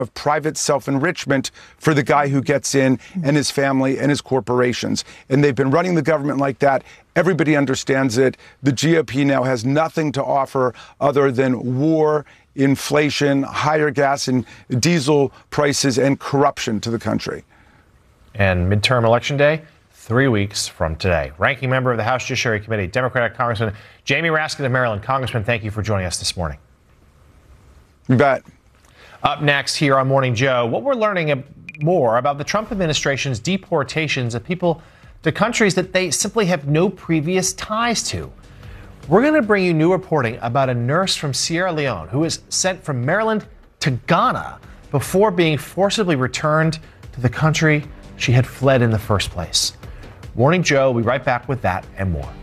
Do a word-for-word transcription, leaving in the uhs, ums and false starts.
of private self-enrichment for the guy who gets in and his family and his corporations. And they've been running the government like that. Everybody understands it. The G O P now has nothing to offer other than war, inflation, higher gas and diesel prices, and corruption to the country. And midterm election day, three weeks from today. Ranking member of the House Judiciary Committee, Democratic Congressman Jamie Raskin of Maryland. Congressman, thank you for joining us this morning. You bet. Up next here on Morning Joe, what we're learning more about the Trump administration's deportations of people to countries that they simply have no previous ties to. We're going to bring you new reporting about a nurse from Sierra Leone who was sent from Maryland to Ghana before being forcibly returned to the country she had fled in the first place. Morning Joe will be right back with that and more.